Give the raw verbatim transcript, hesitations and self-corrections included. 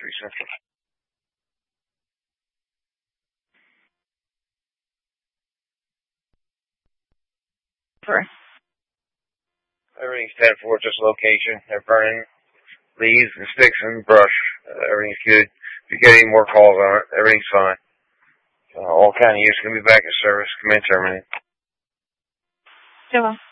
three Central. For Everything's ten four, just location. They're burning leaves and sticks and brush. Uh, everything's good. If you get any more calls on it, everything's fine. Uh, all county units going to be back in service. Command terminated. Joe.